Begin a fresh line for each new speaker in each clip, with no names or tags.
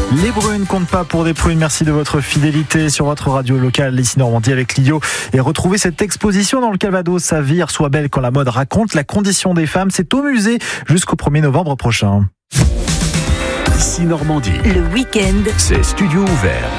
Les brunes ne comptent pas pour des prunes. Merci de votre fidélité sur votre radio locale ici Normandie avec Clio. Et retrouvez cette exposition dans le Calvados. Sa vie soit belle quand la mode raconte la condition des femmes. C'est au musée jusqu'au 1er novembre prochain.
Ici Normandie.
Le week-end,
C'est studio ouvert.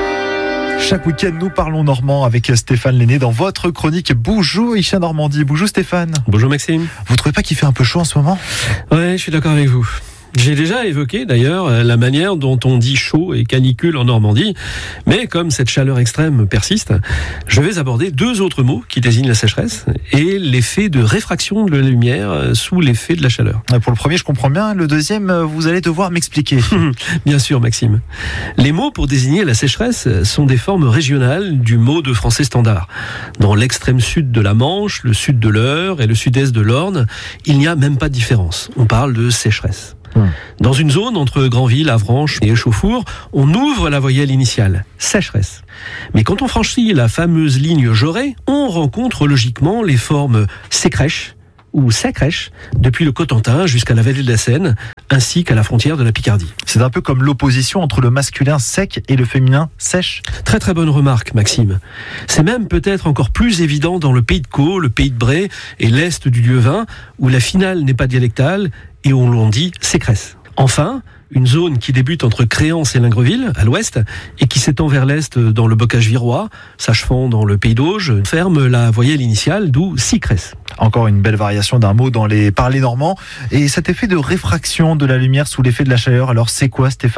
Chaque week-end, nous parlons normand avec Stéphane Lenné dans votre chronique Boujou Isha Normandie. Boujou Stéphane.
Bonjour Maxime.
Vous trouvez pas qu'il fait un peu chaud en ce moment ?
Ouais, je suis d'accord avec vous. J'ai déjà évoqué d'ailleurs la manière dont on dit chaud et canicule en Normandie, mais comme cette chaleur extrême persiste, je vais aborder deux autres mots qui désignent la sécheresse et l'effet de réfraction de la lumière sous l'effet de la chaleur.
Pour le premier, je comprends bien. Le deuxième, vous allez devoir m'expliquer.
Bien sûr Maxime. Les mots pour désigner la sécheresse sont des formes régionales du mot de français standard. Dans l'extrême sud de la Manche, le sud de l'Eure et le sud-est de l'Orne, il n'y a même pas de différence. On parle de sécheresse. Dans une zone entre Granville, Avranches et Échauffour, on ouvre la voyelle initiale, sécheresse. Mais quand on franchit la fameuse ligne Jaurès, on rencontre logiquement les formes sécrèche ou sécrèche depuis le Cotentin jusqu'à la vallée de la Seine, ainsi qu'à la frontière de la Picardie.
C'est un peu comme l'opposition entre le masculin sec et le féminin sèche.
Très très bonne remarque, Maxime. C'est même peut-être encore plus évident dans le Pays de Caux, le Pays de Bray et l'Est du Lieuvin, où la finale n'est pas dialectale et où l'on dit sécresse. Enfin, une zone qui débute entre Créance et Lingreville, à l'ouest, et qui s'étend vers l'est dans le bocage virois, s'achevant dans le Pays d'Auge, ferme la voyelle initiale, d'où sicresse.
Encore une belle variation d'un mot dans les parlers normands. Et cet effet de réfraction de la lumière sous l'effet de la chaleur, alors c'est quoi Stéphane ?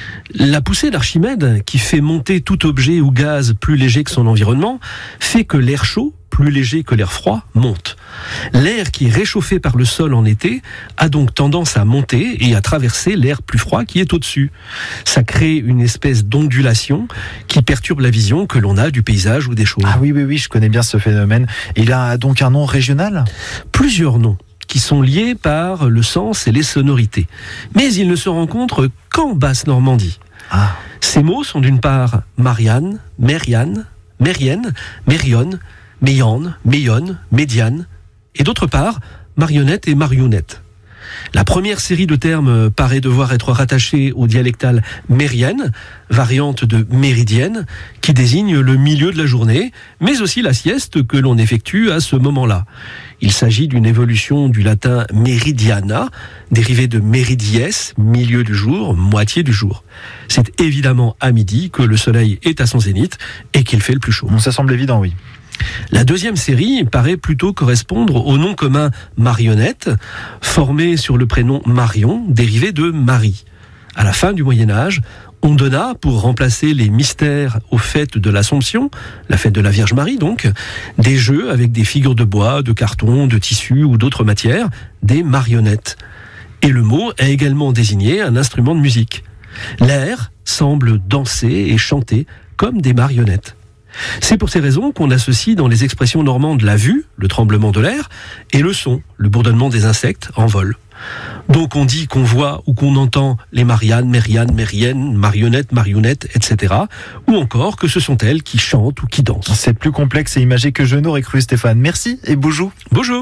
La poussée d'Archimède, qui fait monter tout objet ou gaz plus léger que son environnement, fait que l'air chaud, plus léger que l'air froid, monte. L'air qui est réchauffé par le sol en été a donc tendance à monter et à traverser l'air plus froid qui est au-dessus. Ça crée une espèce d'ondulation qui perturbe la vision que l'on a du paysage ou des choses.
Ah oui, je connais bien ce phénomène. Il a donc un nom régional ?
Plusieurs noms qui sont liés par le sens et les sonorités. Mais ils ne se rencontrent qu'en Basse-Normandie. Ces mots sont d'une part Marianne, Mérianne, Mérienne, Mérionne, Méyanne, Méyonne, Médiane, et d'autre part, marionnette et mariounette. La première série de termes paraît devoir être rattachée au dialectal mérienne, variante de méridienne, qui désigne le milieu de la journée, mais aussi la sieste que l'on effectue à ce moment-là. Il s'agit d'une évolution du latin meridiana, dérivé de meridies, milieu du jour, moitié du jour. C'est évidemment à midi que le soleil est à son zénith et qu'il fait le plus chaud.
Ça semble évident, oui.
La deuxième série paraît plutôt correspondre au nom commun marionnette, formé sur le prénom Marion, dérivé de Marie. À la fin du Moyen-Âge, on donna, pour remplacer les mystères aux fêtes de l'Assomption, la fête de la Vierge Marie donc, des jeux avec des figures de bois, de carton, de tissu ou d'autres matières, des marionnettes. Et le mot a également désigné un instrument de musique. L'air semble danser et chanter comme des marionnettes. C'est pour ces raisons qu'on associe dans les expressions normandes la vue, le tremblement de l'air, et le son, le bourdonnement des insectes en vol. Donc on dit qu'on voit ou qu'on entend les Mariannes, Mériannes, Mériennes, marionnettes, marionnettes, etc. Ou encore que ce sont elles qui chantent ou qui dansent.
C'est plus complexe et imagé que je n'aurais cru, Stéphane. Merci et bonjour.
Bonjour.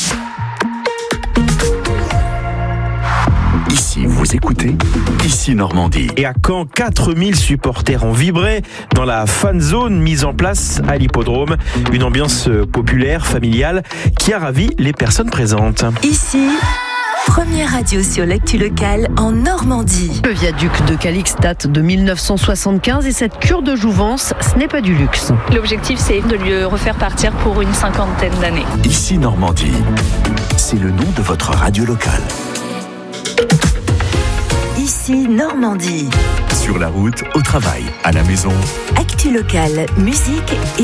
Ici, vous écoutez Ici Normandie.
Et à Caen, 4000 supporters ont vibré dans la fan zone mise en place à l'hippodrome. Une ambiance populaire, familiale, qui a ravi les personnes présentes.
ici, première radio sur l'actu locale en Normandie.
Le viaduc de Calix date de 1975 et cette cure de jouvence, ce n'est pas du luxe.
L'objectif, c'est de le refaire partir pour une 50aine d'années.
Ici Normandie. C'est le nom de votre radio locale.
Ici, Normandie.
Sur la route, au travail, à la maison.
Actu locale, musique et